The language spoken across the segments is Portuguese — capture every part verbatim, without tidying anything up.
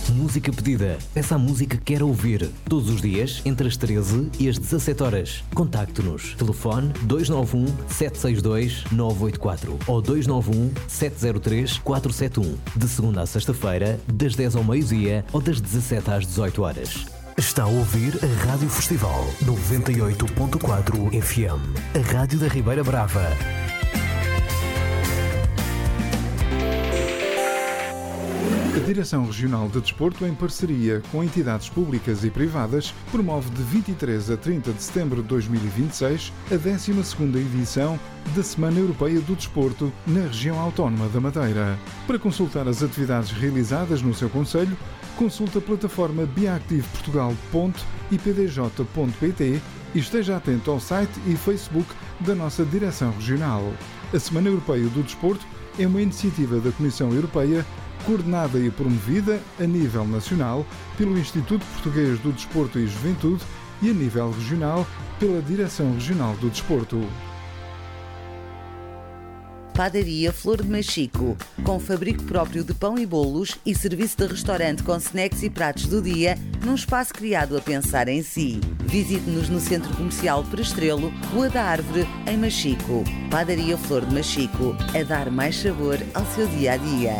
Música pedida. Peça a música que quer ouvir. Todos os dias, entre as treze e as dezassete horas. Contacte-nos. Telefone dois nove um, sete seis dois, nove oito quatro ou dois nove um, sete zero três, quatro sete um. De segunda a sexta-feira, das dez ao meio-dia ou das dezassete às dezoito horas. Está a ouvir a Rádio Festival noventa e oito ponto quatro F M. A Rádio da Ribeira Brava. A Direção Regional de Desporto, em parceria com entidades públicas e privadas, promove de vinte e três a trinta de setembro de dois mil e vinte e seis a décima segunda edição da Semana Europeia do Desporto na região autónoma da Madeira. Para consultar as atividades realizadas no seu concelho, consulte a plataforma biactiveportugal ponto i p d j ponto p t e esteja atento ao site e Facebook da nossa Direção Regional. A Semana Europeia do Desporto é uma iniciativa da Comissão Europeia coordenada e promovida a nível nacional pelo Instituto Português do Desporto e Juventude e a nível regional pela Direção Regional do Desporto. Padaria Flor de Machico, com fabrico próprio de pão e bolos e serviço de restaurante com snacks e pratos do dia, num espaço criado a pensar em si. Visite-nos no Centro Comercial Perestrelo, Rua da Árvore, em Machico. Padaria Flor de Machico, a dar mais sabor ao seu dia-a-dia.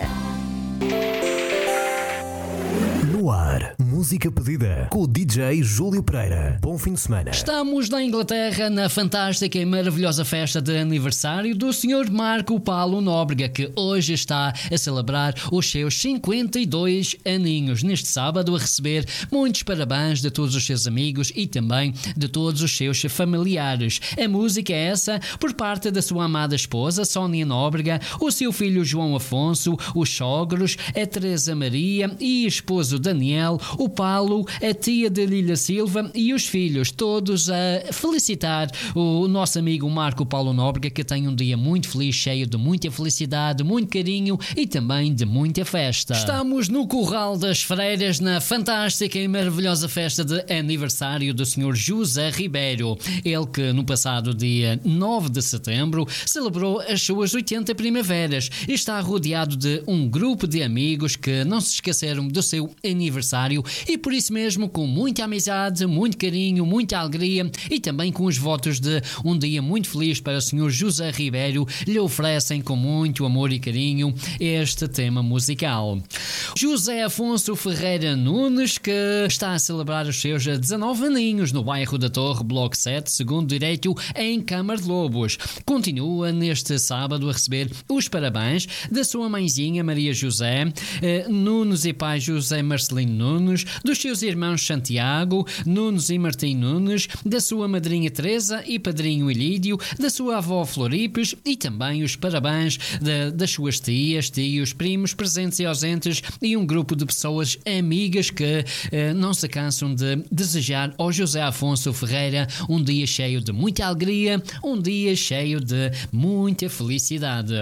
No ar, música pedida com o D J Júlio Pereira. Bom fim de semana. Estamos na Inglaterra na fantástica e maravilhosa festa de aniversário do senhor Marco Paulo Nóbrega, que hoje está a celebrar os seus cinquenta e dois aninhos. Neste sábado a receber muitos parabéns de todos os seus amigos e também de todos os seus familiares. A música é essa por parte da sua amada esposa Sónia Nóbrega, o seu filho João Afonso, os sogros, a Teresa Maria e esposo Daniel, o Paulo, a tia de Lília Silva e os filhos, todos a felicitar o nosso amigo Marco Paulo Nóbrega, que tem um dia muito feliz, cheio de muita felicidade, muito carinho e também de muita festa. Estamos no Curral das Freiras, na fantástica e maravilhosa festa de aniversário do senhor José Ribeiro. Ele que no passado dia nove de setembro celebrou as suas oitenta primaveras e está rodeado de um grupo de amigos que não se esqueceram do seu aniversário e por isso mesmo com muita amizade, muito carinho, muita alegria e também com os votos de um dia muito feliz para o senhor José Ribeiro, lhe oferecem com muito amor e carinho este tema musical. José Afonso Ferreira Nunes, que está a celebrar os seus dezanove aninhos no bairro da Torre, Bloco sete, segundo direito, em Câmara de Lobos. Continua neste sábado a receber os parabéns da sua mãezinha Maria José, eh, Nunes e pai José Marcelino Nunes, dos seus irmãos Santiago, Nunes e Martim Nunes, da sua madrinha Teresa e padrinho Ilídio, da sua avó Floripes e também os parabéns de, das suas tias, tios, primos, presentes e ausentes e um grupo de pessoas amigas que eh, não se cansam de desejar ao José Afonso Ferreira um dia cheio de muita alegria, um dia cheio de muita felicidade.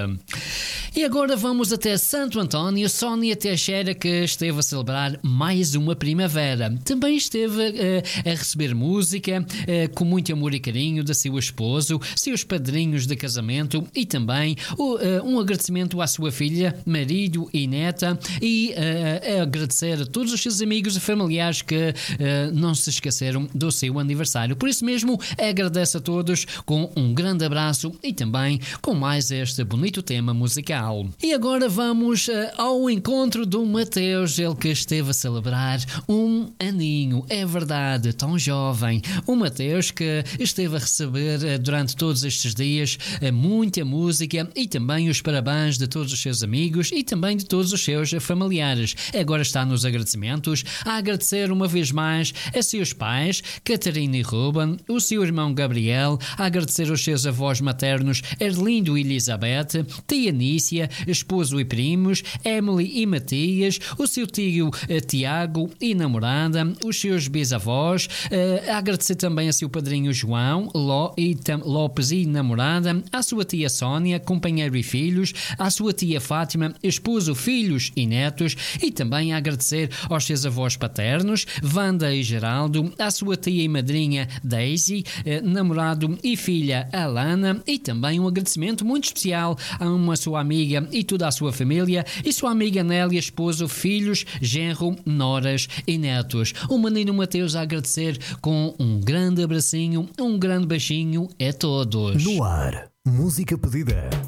E agora vamos até Santo António. Sónia Teixeira, que esteve a celebrar mais uma primavera. Também esteve uh, a receber música uh, com muito amor e carinho de seu esposo, seus padrinhos de casamento e também uh, um agradecimento à sua filha, marido e neta e uh, a agradecer a todos os seus amigos e familiares que uh, não se esqueceram do seu aniversário. Por isso mesmo, agradece a todos com um grande abraço e também com mais este bonito tema musical. E agora vamos uh, ao encontro do Mateus, ele que esteve a celebrar um aninho, é verdade, tão jovem. O Mateus que esteve a receber uh, durante todos estes dias uh, muita música e também os parabéns de todos os seus amigos e também de todos os seus familiares. Agora está nos agradecimentos, a agradecer uma vez mais a seus pais, Catarina e Ruben, o seu irmão Gabriel, a agradecer aos seus avós maternos Erlindo e Elizabeth, tia Nícia, esposo e primos, Emily e Matias, o seu tio uh, Tiago e namorada, os seus bisavós, uh, a agradecer também a seu padrinho João Ló e tam, Lopes e namorada, à sua tia Sónia, companheiro e filhos, à sua tia Fátima, esposo, filhos e netos, filhos e também a agradecer aos seus avós paternos, Wanda e Geraldo, à sua tia e madrinha Daisy, eh, namorado e filha Alana, e também um agradecimento muito especial a uma sua amiga e toda a sua família, e sua amiga Nélia, esposo, filhos, genro, noras e netos. O menino Mateus a agradecer com um grande abracinho, um grande beijinho a todos. No ar, música pedida.